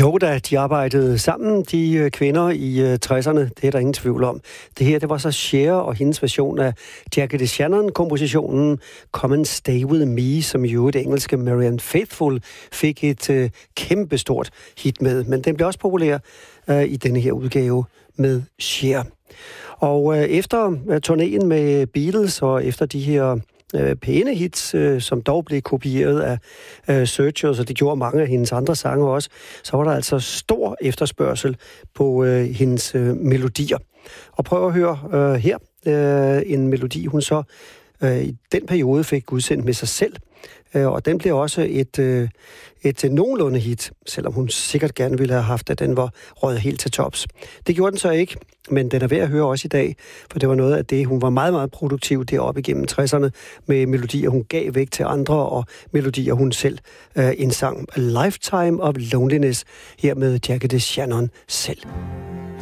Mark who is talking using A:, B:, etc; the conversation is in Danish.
A: Jo da, de arbejdede sammen, de kvinder i 60'erne, det er der ingen tvivl om. Det her, det var så Cher og hendes version af Jackie DeShannon-kompositionen Come and Stay With Me, som jo det engelske Marianne Faithfull fik et kæmpestort hit med. Men den blev også populær i denne her udgave med Cher. Og efter turnéen med Beatles og efter de her pæne hits, som dog blev kopieret af Searchers, og det gjorde mange af hendes andre sange også, så var der altså stor efterspørgsel på hendes melodier. Og prøv at høre her en melodi, hun så i den periode fik udsendt med sig selv, og den blev også et nogenlunde hit, selvom hun sikkert gerne ville have haft, at den var røget helt til tops. Det gjorde den så ikke, men den er værd at høre også i dag, for det var noget af det, hun var meget, meget produktiv deroppe igennem 60'erne, med melodier, hun gav væk til andre, og melodier, hun selv indsang. A Lifetime of Loneliness, her med Jackie DeShannon selv.